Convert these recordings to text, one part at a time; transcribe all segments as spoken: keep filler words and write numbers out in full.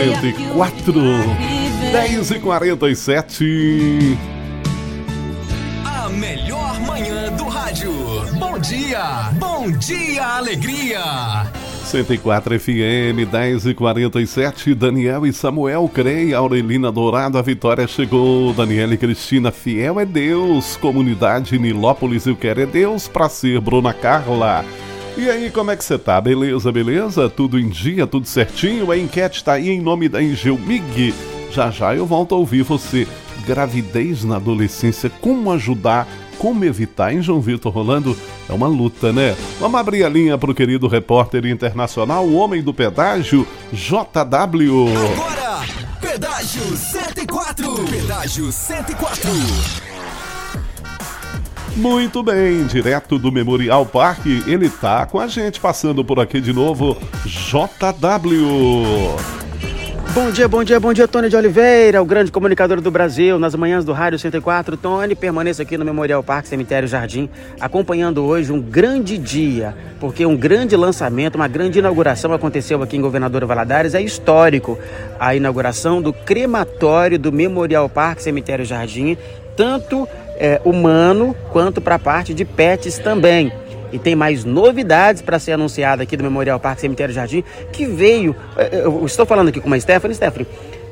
cento e quatro, dez e quarenta e sete. A melhor manhã do rádio. Bom dia, bom dia, alegria. cento e quatro F M, dez e quarenta e sete. Daniel e Samuel, Crei, Aurelina Dourado, a vitória chegou. Daniela e Cristina, fiel é Deus. Comunidade Nilópolis, eu quero é Deus pra ser. Bruna Carla. E aí, como é que você tá? Beleza, beleza? Tudo em dia, tudo certinho? A enquete tá aí em nome da Engelmig. Já já eu volto a ouvir você. Gravidez na adolescência, como ajudar, como evitar? Em João Vitor Rolando, é uma luta, né? Vamos abrir a linha pro querido repórter internacional, o homem do pedágio, J W. Agora, pedágio cento e quatro. Pedágio cento e quatro. Muito bem, direto do Memorial Park, ele tá com a gente, passando por aqui de novo, J W. Bom dia, bom dia, bom dia, Tony de Oliveira, o grande comunicador do Brasil, nas manhãs do Rádio cento e quatro. Tony, permaneça aqui no Memorial Park Cemitério Jardim, acompanhando hoje um grande dia, porque um grande lançamento, uma grande inauguração aconteceu aqui em Governador Valadares, é histórico. A inauguração do crematório do Memorial Park Cemitério Jardim, tanto é, humano quanto para a parte de pets também. E tem mais novidades para ser anunciada aqui do Memorial Park Cemitério Jardim, que veio, eu estou falando aqui com a Stephanie, Stephanie,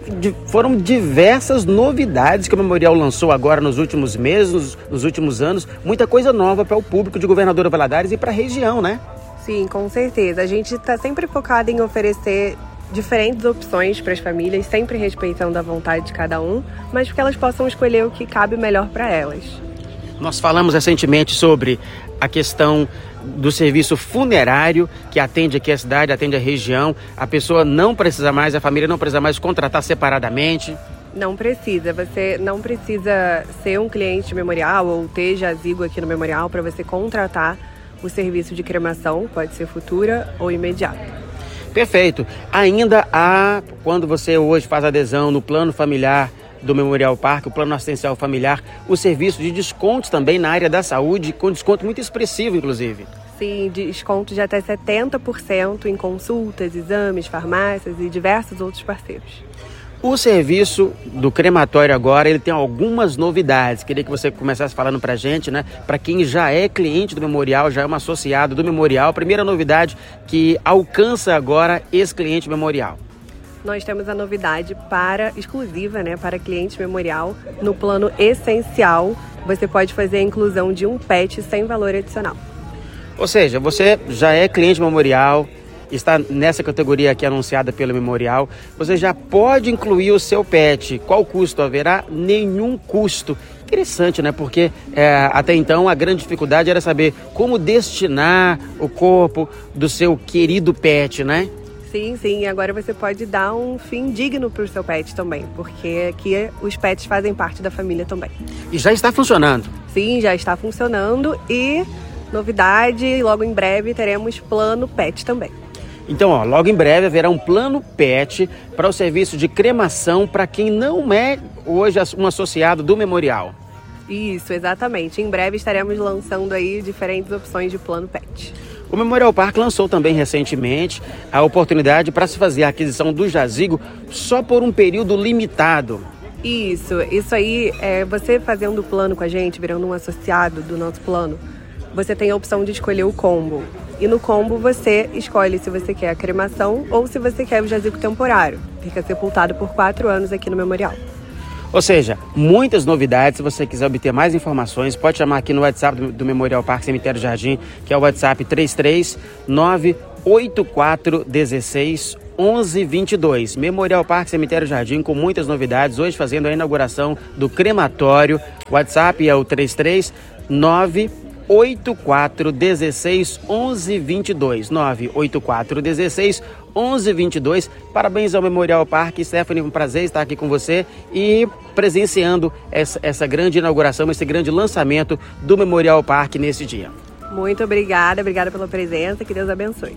foram diversas novidades que o Memorial lançou agora nos últimos meses, nos, nos últimos anos, muita coisa nova para o público de Governador Valadares e para a região, né? Sim, com certeza. A gente está sempre focado em oferecer diferentes opções para as famílias, sempre respeitando a vontade de cada um, mas que elas possam escolher o que cabe melhor para elas. Nós falamos recentemente sobre a questão do serviço funerário que atende aqui a cidade, atende a região. A pessoa não precisa mais, a família não precisa mais contratar separadamente. Não precisa, você não precisa ser um cliente memorial ou ter jazigo aqui no memorial para você contratar o serviço de cremação, pode ser futura ou imediata. Perfeito. Ainda há, quando você hoje faz adesão no plano familiar do Memorial Park, o plano assistencial familiar, o serviço de descontos também na área da saúde, com desconto muito expressivo, inclusive. Sim, desconto de até setenta por cento em consultas, exames, farmácias e diversos outros parceiros. O serviço do crematório agora, ele tem algumas novidades. Queria que você começasse falando pra gente, né? Para quem já é cliente do Memorial, já é um associado do Memorial, a primeira novidade que alcança agora esse cliente Memorial. Nós temos a novidade para, exclusiva, né, para cliente memorial. No plano essencial, você pode fazer a inclusão de um pet sem valor adicional. Ou seja, você já é cliente memorial, está nessa categoria aqui anunciada pelo Memorial, você já pode incluir o seu pet. Qual custo haverá? Nenhum custo. Interessante, né? Porque é, até então a grande dificuldade era saber como destinar o corpo do seu querido pet, né? Sim, sim. Agora você pode dar um fim digno para o seu pet também, porque aqui os pets fazem parte da família também. E já está funcionando? Sim, já está funcionando e novidade, logo em breve teremos plano pet também. Então, ó, logo em breve haverá um plano pet para o serviço de cremação para quem não é hoje um associado do Memorial. Isso, exatamente. Em breve estaremos lançando aí diferentes opções de plano pet. O Memorial Park lançou também recentemente a oportunidade para se fazer a aquisição do jazigo só por um período limitado. Isso, isso aí, é, você fazendo o plano com a gente, virando um associado do nosso plano, você tem a opção de escolher o combo. E no combo você escolhe se você quer a cremação ou se você quer o jazigo temporário. Fica sepultado por quatro anos aqui no Memorial. Ou seja, muitas novidades. Se você quiser obter mais informações, pode chamar aqui no WhatsApp do, do Memorial Park Cemitério Jardim, que é o WhatsApp três três nove oito quatro um seis um um dois dois. Memorial Park Cemitério Jardim com muitas novidades. Hoje fazendo a inauguração do crematório. O WhatsApp é o três três nove oito quatro um seis um um dois dois. nove oito quatro um seis um um dois dois. Parabéns ao Memorial Park. Stephanie, um prazer estar aqui com você e presenciando essa, essa grande inauguração, esse grande lançamento do Memorial Park nesse dia. Muito obrigada, obrigada pela presença, que Deus abençoe.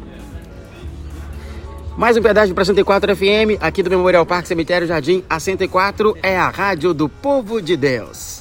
Mais um pedaço para cento e quatro F M, aqui do Memorial Park Cemitério Jardim. A cento e quatro é a rádio do povo de Deus.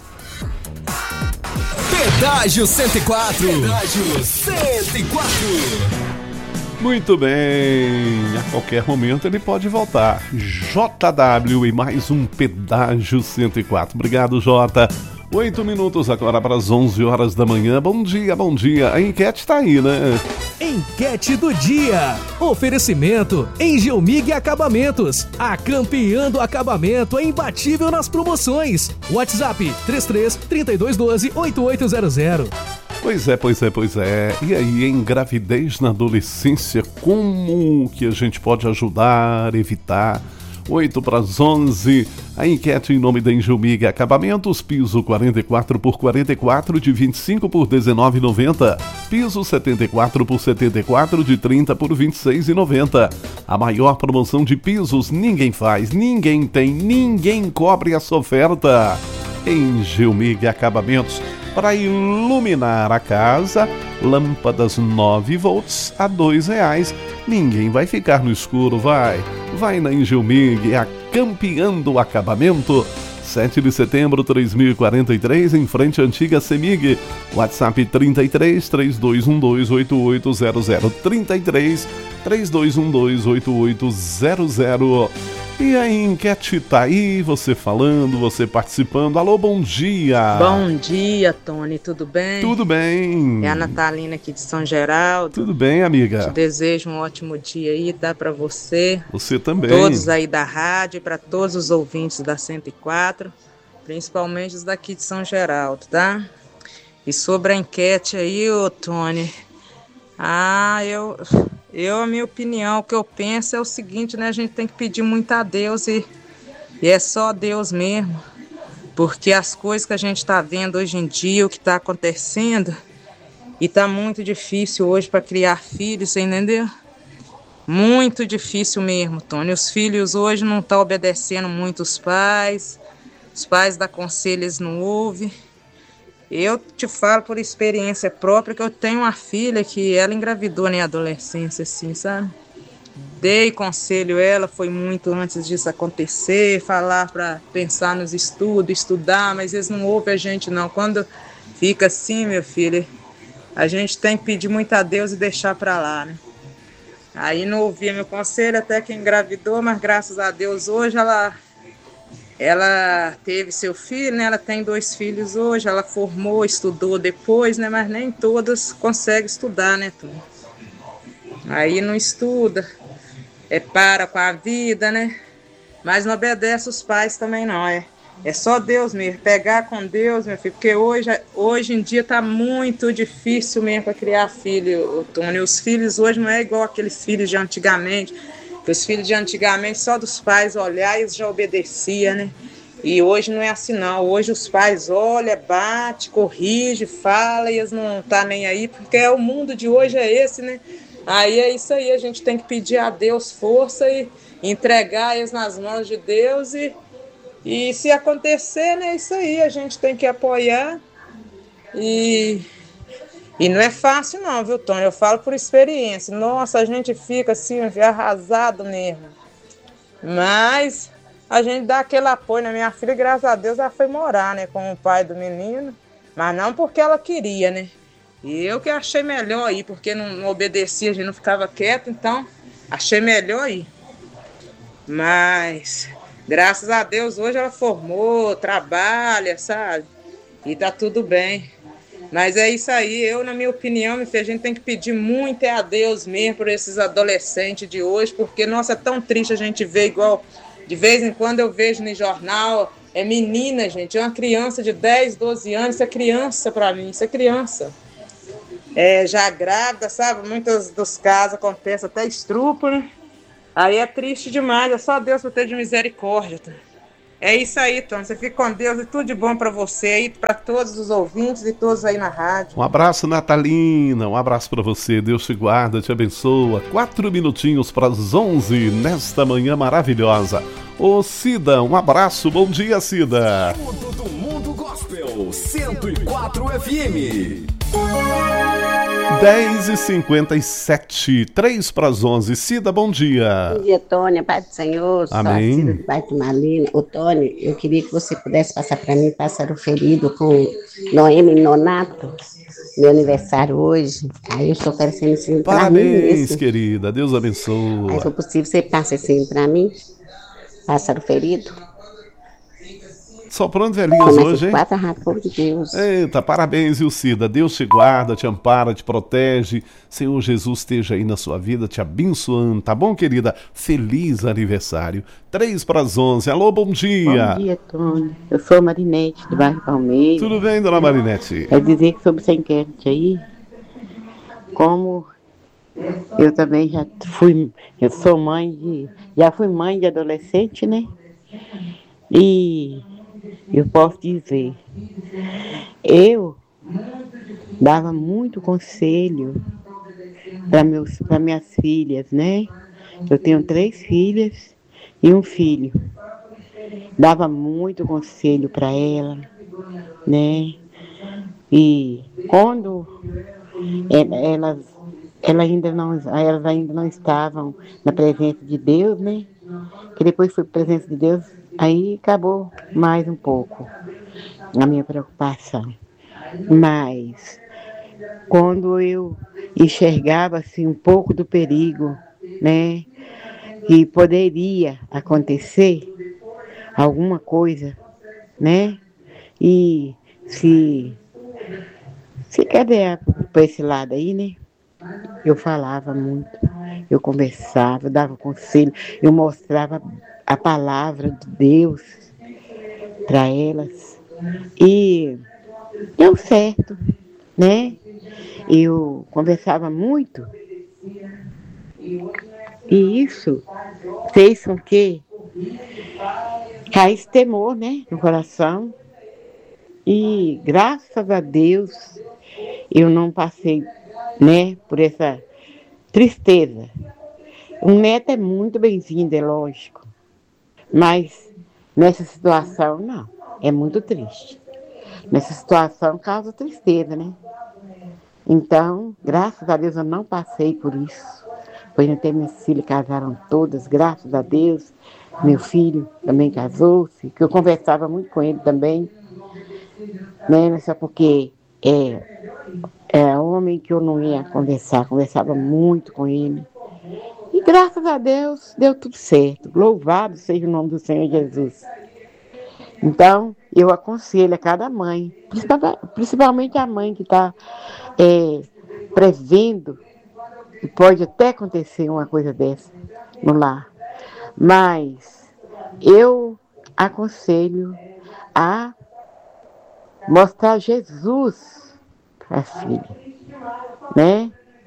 Pedágio cento e quatro. Pedágio cento e quatro. Muito bem, a qualquer momento ele pode voltar. J W e mais um Pedágio cento e quatro. Obrigado, Jota. Oito minutos agora para as onze horas da manhã. Bom dia, bom dia. A enquete tá aí, né? Enquete do dia. Oferecimento Engelmig Acabamentos. A campeã do acabamento é imbatível nas promoções. WhatsApp três três, três dois um dois, oito oito zero zero. Pois é, pois é, pois é. E aí, em gravidez na adolescência, como que a gente pode ajudar, evitar? oito para as onze, a enquete em nome da Engelmig Acabamentos, piso quarenta e quatro por quarenta e quatro de vinte e cinco por dezenove reais e noventa centavos, piso setenta e quatro por setenta e quatro de trinta por vinte e seis reais e noventa centavos. A maior promoção de pisos ninguém faz, ninguém tem, ninguém cobre essa oferta. Engelmig Acabamentos, para iluminar a casa, lâmpadas nove volts a dois reais. Ninguém vai ficar no escuro, vai. Vai na Engelmig, a campeã do acabamento. sete de setembro, três mil e quarenta e três, em frente à antiga Semig. WhatsApp trinta e três, três dois um dois, oito oito zero zero. trinta e três, três dois um dois, oito oito zero zero. E a enquete tá aí, você falando, você participando. Alô, bom dia! Bom dia, Tony, tudo bem? Tudo bem. É a Natalina aqui de São Geraldo. Tudo bem, amiga? Te desejo um ótimo dia aí, tá, pra você. Você também. Todos aí da rádio, para todos os ouvintes da cento e quatro, principalmente os daqui de São Geraldo, tá? E sobre a enquete aí, ô Tony, ah, eu... Eu, a minha opinião, o que eu penso é o seguinte, né? A gente tem que pedir muito a Deus e, e é só Deus mesmo. Porque as coisas que a gente está vendo hoje em dia, o que está acontecendo, e tá muito difícil hoje para criar filhos, você entendeu? Muito difícil mesmo, Tony. Os filhos hoje não estão obedecendo muito os pais, os pais dão conselho, eles não ouvem. Eu te falo por experiência própria que eu tenho uma filha que ela engravidou na adolescência, assim, sabe? Dei conselho a ela, foi muito antes disso acontecer, falar para pensar nos estudos, estudar, mas eles não ouvem a gente não. Quando fica assim, meu filho, a gente tem que pedir muito a Deus e deixar para lá, né? Aí não ouvia meu conselho até que engravidou, mas graças a Deus hoje ela... Ela teve seu filho, né? Ela tem dois filhos hoje, ela formou, estudou depois, né? Mas nem todas conseguem estudar, né, Tom? Aí não estuda, é para com a vida, né? Mas não obedece os pais também não, é. É só Deus mesmo, pegar com Deus, meu filho, porque hoje, hoje em dia tá muito difícil mesmo para criar filho, Tony. Os filhos hoje não é igual aqueles filhos de antigamente. Os filhos de antigamente, só dos pais olhar, eles já obedeciam, né? E hoje não é assim, não. Hoje os pais olham, bate, corrige, fala, e eles não estão nem aí, porque o mundo de hoje é esse, né? Aí é isso aí, a gente tem que pedir a Deus força e entregar eles nas mãos de Deus. E, e se acontecer, né? É isso aí, a gente tem que apoiar. E... E não é fácil não, viu, Tony? Eu falo por experiência. Nossa, a gente fica assim, arrasado mesmo. Mas a gente dá aquele apoio, né? Minha filha, graças a Deus, ela foi morar, né, com o pai do menino. Mas não porque ela queria, né? E eu que achei melhor ir, porque não, não obedecia, a gente não ficava quieto, então achei melhor ir. Mas, graças a Deus, hoje ela formou, trabalha, sabe? E tá tudo bem. Mas é isso aí, eu, na minha opinião, a gente tem que pedir muito a Deus mesmo por esses adolescentes de hoje, porque, nossa, é tão triste a gente ver igual, de vez em quando eu vejo no jornal, é menina, gente, é uma criança de dez, doze anos, isso é criança pra mim, isso é criança. É, já grávida, sabe, muitos dos casos acontecem até estupro, né? Aí é triste demais, é só Deus pra ter de misericórdia, tá? É isso aí, Tom. Você fica com Deus e tudo de bom pra você aí, pra todos os ouvintes e todos aí na rádio. Um abraço, Natalina. Um abraço pra você. Deus te guarda, te abençoa. Quatro minutinhos pras onze nesta manhã maravilhosa. Ô, Cida, um abraço. Bom dia, Cida. Tudo do Mundo Gospel cento e quatro F M. dez e cinquenta e sete, três para as onze. Cida, bom dia. Bom dia, Tony, a paz do Senhor. Amém. Sou a Cida do bairro de Malina. Ô, Tony, eu queria que você pudesse passar para mim Pássaro Ferido com Noemi Nonato. meu aniversário hoje. Aí eu estou oferecendo assim para mim Parabéns, mesmo. querida. Deus Aí, abençoe. se for possível, você passa assim para mim. Pássaro ferido. Soprando velhinhas Começa hoje, os hein? quatro ratos, povo de Deus. Eita, parabéns, Ilcida. Deus te guarda, te ampara, te protege. Senhor Jesus esteja aí na sua vida, te abençoando, tá bom, querida? Feliz aniversário. Três para as onze. Alô, bom dia. Bom dia, Tony. Eu sou a Marinete, do bairro Palmeiras. Tudo bem, dona Marinete? Quer dizer que sobre essa enquete aí, como eu também já fui, eu sou mãe de, já fui mãe de adolescente, né? E eu posso dizer, eu dava muito conselho para meus, para minhas filhas, né? Eu tenho três filhas e um filho. Dava muito conselho para ela, né? E quando elas, elas, ainda não, elas ainda não estavam na presença de Deus, né? Que depois foi presença de Deus, aí acabou mais um pouco a minha preocupação. Mas quando eu enxergava assim um pouco do perigo, né? Que poderia acontecer alguma coisa, né? E se, se cadê para esse lado aí, né? Eu falava muito, eu conversava, eu dava conselho, eu mostrava a palavra de Deus para elas. E deu certo, né? Eu conversava muito. E isso fez com que caísse temor, né, no coração. E graças a Deus eu não passei, né, por essa tristeza. Um neto é muito bem-vindo, é lógico. Mas nessa situação, não, é muito triste. Nessa situação causa tristeza, né? Então, graças a Deus eu não passei por isso. Pois até minhas filhas casaram todas, graças a Deus. Meu filho também casou-se, que eu conversava muito com ele também. Né? Não é só porque é, é homem que eu não ia conversar, conversava muito com ele. E graças a Deus deu tudo certo. Louvado seja o nome do Senhor Jesus. Então, eu aconselho a cada mãe, principalmente a mãe que está é, prevendo que pode até acontecer uma coisa dessa no lar. Mas eu aconselho a mostrar Jesus para a filha, né?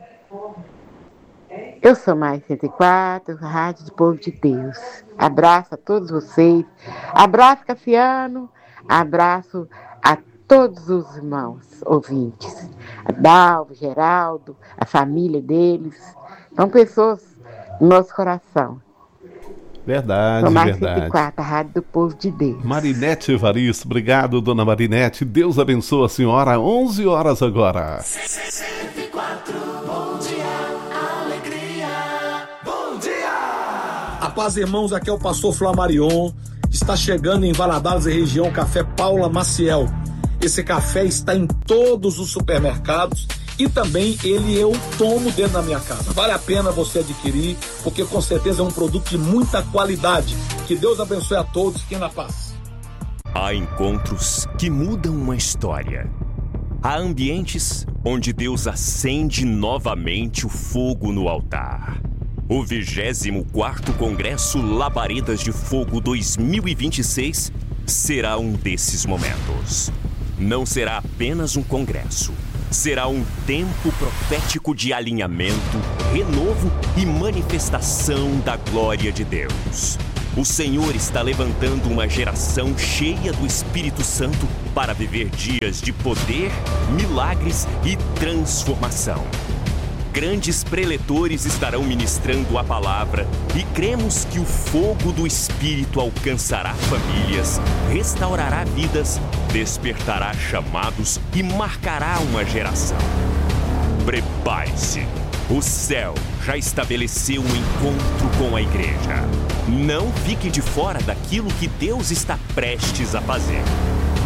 Eu sou mais cento e quatro, Rádio do Povo de Deus. Abraço a todos vocês. Abraço, Cassiano. Abraço a todos os irmãos ouvintes. A Dalva, Geraldo, a família deles. São pessoas no nosso coração. Verdade, sou mais verdade. cento e quatro, a Rádio do Povo de Deus. Marinete Evaristo, obrigado, dona Marinete. Deus abençoe a senhora. onze horas agora. cento e quatro, bom dia, alegria, bom dia! A paz, irmãos, aqui é o pastor Flamarion. Está chegando em Valadares e região Café Paula Maciel. Esse café está em todos os supermercados e também ele eu tomo dentro da minha casa. Vale a pena você adquirir, porque com certeza é um produto de muita qualidade. Que Deus abençoe a todos. Fiquem na paz. Há encontros que mudam uma história. Há ambientes onde Deus acende novamente o fogo no altar. O vigésimo quarto Congresso Labaredas de Fogo dois mil e vinte e seis será um desses momentos. Não será apenas um congresso. Será um tempo profético de alinhamento, renovo e manifestação da glória de Deus. O Senhor está levantando uma geração cheia do Espírito Santo para viver dias de poder, milagres e transformação. Grandes preletores estarão ministrando a palavra e cremos que o fogo do Espírito alcançará famílias, restaurará vidas, despertará chamados e marcará uma geração. Prepare-se! O céu já estabeleceu um encontro com a igreja. Não fique de fora daquilo que Deus está prestes a fazer.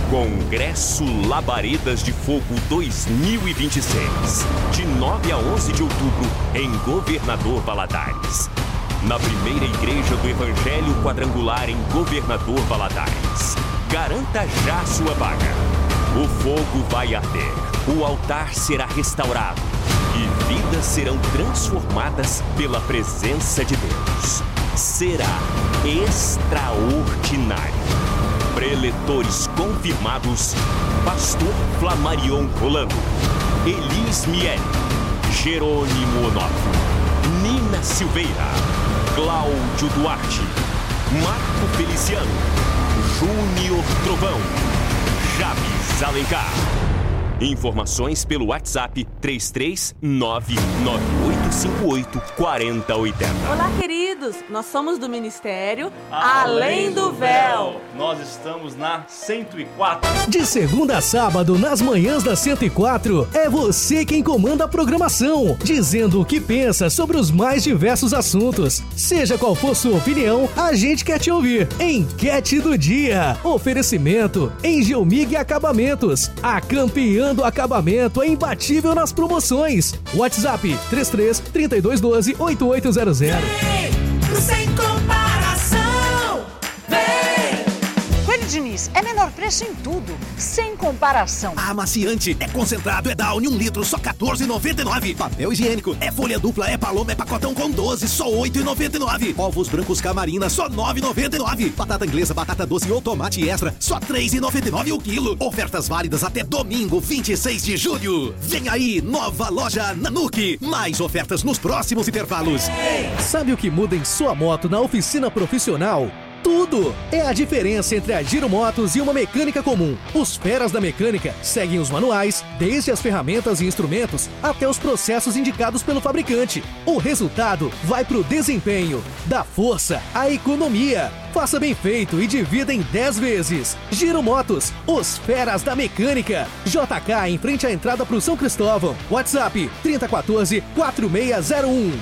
Congresso Labaredas de Fogo dois mil e vinte e seis, de nove a onze de outubro, em Governador Valadares. Na primeira igreja do Evangelho Quadrangular em Governador Valadares. Garanta já sua vaga. O fogo vai arder, o altar será restaurado e vidas serão transformadas pela presença de Deus. Será extraordinário. Preletores confirmados: Pastor Flamarion Rolando, Elis Miele, Jerônimo Onofre, Nina Silveira, Cláudio Duarte, Marco Feliciano, Júnior Trovão, Jabes Alencar. Informações pelo WhatsApp três três nove nove oito cinco oito quatro zero oito zero. Olá, queridos! Nós somos do Ministério Além do Véu. Nós estamos na cento e quatro. De segunda a sábado, nas manhãs da cento e quatro, é você quem comanda a programação, dizendo o que pensa sobre os mais diversos assuntos. Seja qual for sua opinião, a gente quer te ouvir. Enquete do dia. Oferecimento Engelmig Acabamentos. A campeã do acabamento é imbatível nas promoções. WhatsApp três três, trinta e dois doze, oito oito zero zero. Vem, sem comparação, vem! Coelho Diniz, é menor preço em tudo, sem comparação. Amaciante, é concentrado, é Downy, um litro, só quatorze reais e noventa e nove centavos. Papel higiênico, é folha dupla, é paloma, é pacotão com doze, só oito reais e noventa e nove centavos. Ovos brancos Camarina, só nove reais e noventa e nove centavos. Batata inglesa, batata doce ou tomate extra, só três reais e noventa e nove centavos o quilo. Ofertas válidas até domingo, vinte e seis de julho. Vem aí, nova loja Nanuque. Mais ofertas nos próximos intervalos. Sabe o que muda em sua moto na oficina profissional? Tudo! É a diferença entre a Giro Motos e uma mecânica comum. Os feras da mecânica seguem os manuais, desde as ferramentas e instrumentos até os processos indicados pelo fabricante. O resultado vai pro desempenho, dá força à economia. Faça bem feito e divida em dez vezes. Giro Motos, os feras da mecânica. J K em frente à entrada pro São Cristóvão. WhatsApp trinta e quatorze, quatro seis zero um.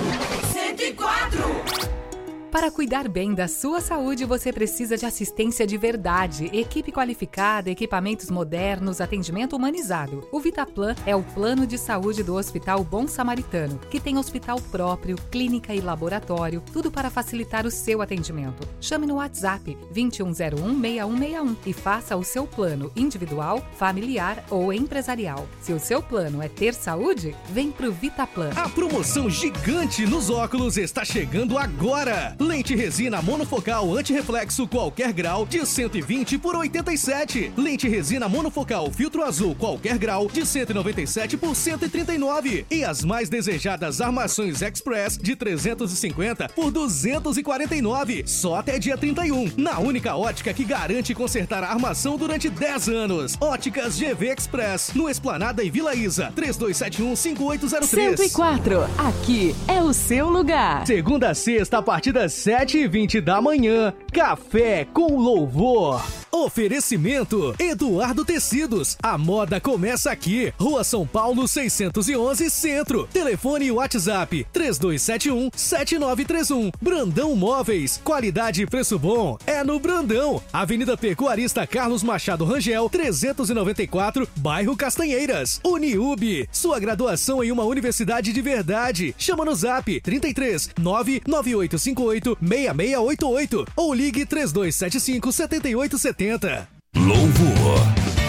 cento e quatro. Para cuidar bem da sua saúde, você precisa de assistência de verdade, equipe qualificada, equipamentos modernos, atendimento humanizado. O Vitaplan é o plano de saúde do Hospital Bom Samaritano, que tem hospital próprio, clínica e laboratório, tudo para facilitar o seu atendimento. Chame no WhatsApp vinte e um zero um, seis um seis um e faça o seu plano individual, familiar ou empresarial. Se o seu plano é ter saúde, vem pro Vitaplan. A promoção gigante nos óculos está chegando agora. Lente resina monofocal antirreflexo qualquer grau de cento e vinte por oitenta e sete. Lente resina monofocal filtro azul qualquer grau de cento e noventa e sete por cento e trinta e nove. E as mais desejadas armações Express de trezentos e cinquenta por duzentos e quarenta e nove. Só até dia trinta e um. Na única ótica que garante consertar a armação durante dez anos. Óticas G V Express. No Esplanada e Vila Isa. três dois sete um, cinco oito zero três. cento e quatro. Aqui é o seu lugar. Segunda a sexta, a partir das sete e vinte da manhã, Café com Louvor. Oferecimento Eduardo Tecidos. A moda começa aqui. Rua São Paulo seiscentos e onze, Centro. Telefone e WhatsApp três dois sete um, sete nove três um. Brandão Móveis. Qualidade e preço bom é no Brandão. Avenida Pecuarista Carlos Machado Rangel, trezentos e noventa e quatro, bairro Castanheiras. Uniub. Sua graduação em uma universidade de verdade. Chama no Zap trinta e três, nove nove oito cinco oito, seis seis oito oito ou ligue três dois sete cinco, sete oito sete zero. Louvor.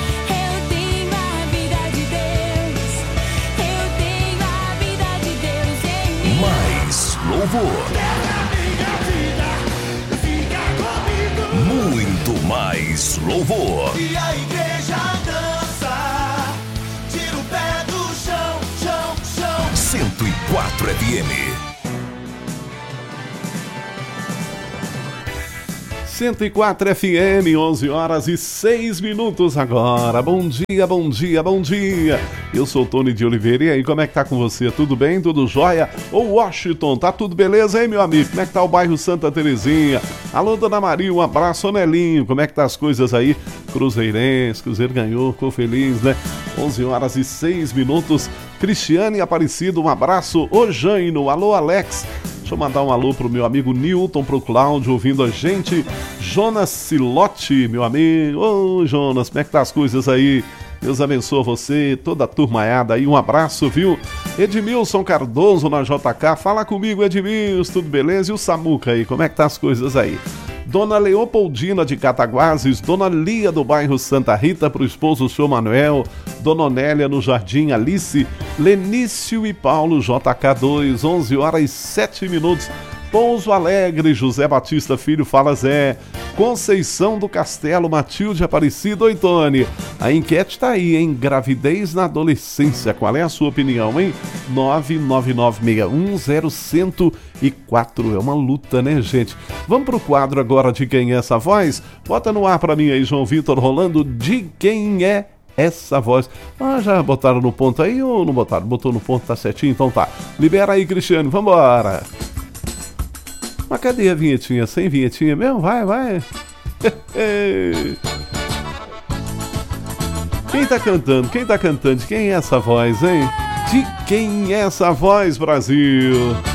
Eu tenho a vida de Deus. Eu tenho a vida de Deus em mim. Mais louvor. Pega minha vida, fica comigo. Muito mais louvor. E a igreja dança. Tira o pé do chão, chão, chão. cento e quatro F M. cento e quatro F M, onze horas e seis minutos agora. Bom dia, bom dia, bom dia. Eu sou o Tony de Oliveira. E aí, como é que tá com você? Tudo bem? Tudo jóia? Ô Washington, tá tudo beleza, hein, meu amigo? Como é que tá o bairro Santa Terezinha? Alô, Dona Maria, um abraço, ô Nelinho. Como é que tá as coisas aí? Cruzeirense, Cruzeiro ganhou, ficou feliz, né? onze horas e seis minutos. Cristiane Aparecido, um abraço. Ô Jaino, alô, Alex. Deixa eu mandar um alô pro meu amigo Newton, pro Cláudio, ouvindo a gente. Jonas Silotti, meu amigo. Ô, Jonas, como é que tá as coisas aí? Deus abençoe você, toda a turmaiada aí, um abraço, viu? Edmilson Cardoso na J K, fala comigo, Edmilson, tudo beleza? E o Samuca aí, como é que tá as coisas aí? Dona Leopoldina de Cataguases, Dona Lia do bairro Santa Rita, pro esposo o senhor Manuel, Dona Onélia no Jardim Alice, Lenício e Paulo J K dois, onze horas e sete minutos. Pouso Alegre, José Batista Filho, fala Zé. Conceição do Castelo, Matilde Aparecido. Oi, Tony. A enquete tá aí, hein? Gravidez na adolescência. Qual é a sua opinião, hein? nove nove nove seis um zero zero quatro. É uma luta, né, gente? Vamos pro quadro agora de Quem é essa voz? Bota no ar pra mim aí, João Vitor Rolando, de quem é essa voz. Ah, já botaram no ponto aí ou não botaram? Botou no ponto, tá certinho? Então tá. Libera aí, Cristiano. Vambora. Mas cadê a vinhetinha? Sem vinhetinha mesmo? Vai, vai. Quem tá cantando? Quem tá cantando? De quem é essa voz, hein? De quem é essa voz, Brasil?